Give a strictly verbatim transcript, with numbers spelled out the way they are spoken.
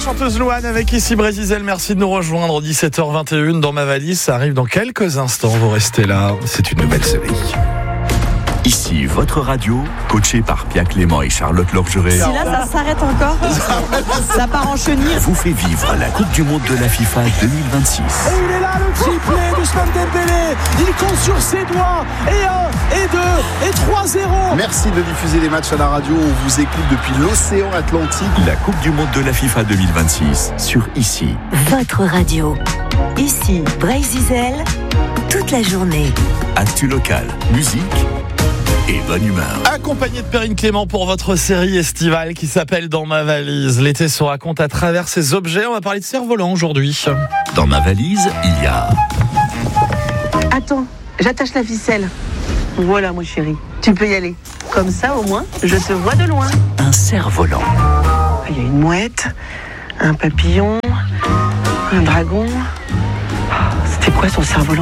chanteuse Louane avec ici Brésil. Merci de nous rejoindre. dix-sept heures vingt et une dans ma valise. Ça arrive dans quelques instants. Vous restez là. C'est une nouvelle série. Ici, votre radio, coachée par Pierre Clément et Charlotte Lorgeret. Si là, ça s'arrête encore, ça part en chenille. Vous fait vivre la Coupe du Monde de la FIFA deux mille vingt-six. Et il est là, le triplé d'Ousmane Dembélé. Il compte sur ses doigts. Et un, et deux, et trois zéro. Merci de diffuser les matchs à la radio. On vous écoute depuis l'océan Atlantique. La Coupe du Monde de la FIFA deux mille vingt-six sur Ici. Votre radio. Ici, Brésil, toute la journée. Actu local, musique et bonne humeur. Accompagné de Perrine Clément pour votre série estivale qui s'appelle Dans ma valise. L'été se raconte à travers ses objets. On va parler de cerf-volant aujourd'hui. Dans ma valise, il y a... Attends, j'attache la ficelle. Voilà, mon chéri, tu peux y aller. Comme ça, au moins, je te vois de loin. un cerf-volant. Il y a une mouette, un papillon, un dragon. C'était quoi son cerf-volant déjà ?